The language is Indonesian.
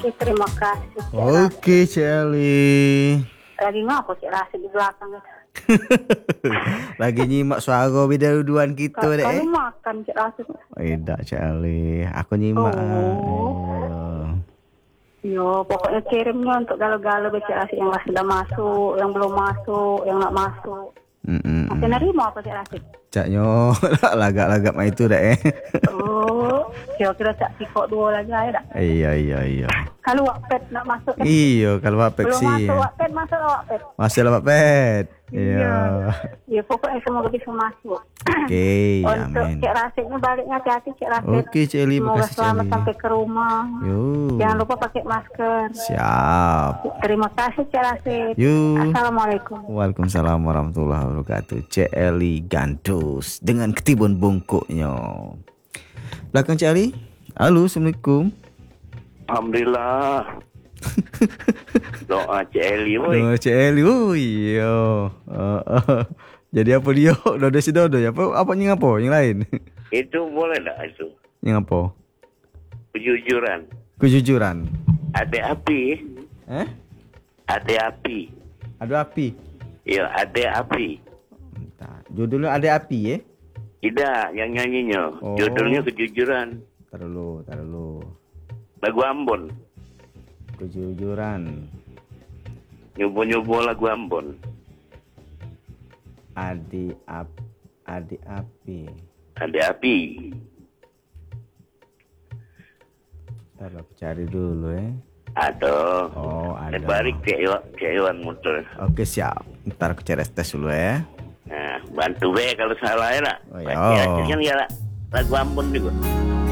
terima kasih. Oke, Celi. Lagi ngapa Cik Rasid di belakang? Lagi nyimak suara bidaruduan kita deh. Kalau makan Cik Rasid. Tidak, Celi. Aku nyimak. Yo, pokoknya kirimnya untuk galau-galau Cik Rasid yang sudah masuk, yang belum masuk, yang nak masuk. Masih nerima apa Cik Rasid? Caknya lagak-lagak mah itu dah Kira-kira cak pikok 2 lagi aja dah. Iya. Kalau Wattpad nak masuk kan? Iya, kalau Wattpad belum sih. Belum masuk Wattpad. Masih lah Wattpad. Iya. Ya pokoknya semoga bisa masuk. Oke, untuk amin. Cik Rasidnya baliknya hati-hati Cik Rasid. Oke, Celi, semoga makasih selamat Celi. sampai ke rumah. Jangan lupa pakai masker. Siap. Terima kasih Cik Rasid. Assalamualaikum. Waalaikumsalam warahmatullahi wabarakatuh. Celi Gandus dengan ketimbun bungkuknya. Belakang Celi. Halo, Assalamualaikum. Alhamdulillah. Doa Celi woi. Doa Celi. Oh iya. Jadi apa dia? Dodo si Dodo ya? Apa yang apa? Yang lain? Itu boleh tak itu? Yang apa? Kejujuran. Ada api. Ada api. Ada api. Ya, ada api. Entah. Judulnya Ada Api ya? Tidak, yang nyanyinya. Judulnya Kejujuran. Tar dulu. Lagu Ambon. Kejujuran. Nyobo-nyobo lagu Ambon. Adik api. Ada api. Ntar aku cari dulu ya. Ada. Ada. Barik ke Iwan motor. Oke, siap. Ntar aku cari tes dulu ya. Nah, bantu kalau salah ya nak. Oh, ya. Kan ya lagu Ambon juga.